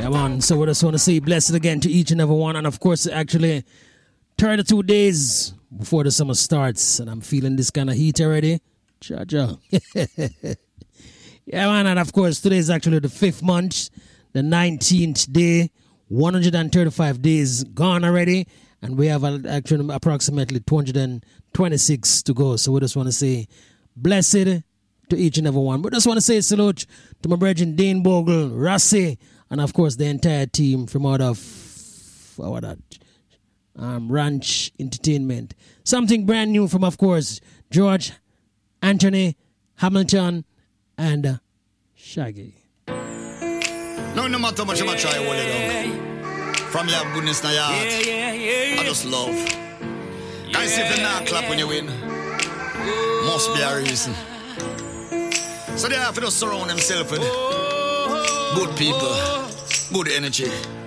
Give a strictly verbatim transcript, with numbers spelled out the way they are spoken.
man. So we just want to say blessed again to each and every one. And of course, actually, thirty-two days before the summer starts. And I'm feeling this kind of heat already. Cha cha. Yeah, man. And of course, today is actually the fifth month, the nineteenth day. one hundred thirty-five days gone already. And we have actually approximately two hundred twenty-six to go. So we just want to say blessed to each and every one. We just want to say salute to my brethren Dane Bogle, Rassi, and of course the entire team from out of what that, um, Ranch Entertainment. Something brand new from, of course, George, Anthony, Hamilton, and uh, Shaggy. No, no matter how much I try to hold it down. From your goodness to your heart, yeah, yeah, yeah, yeah. I just love. Yeah. Can you see if you're not clap when you win? Must be a reason. So they have to just surround themselves with good people, good energy.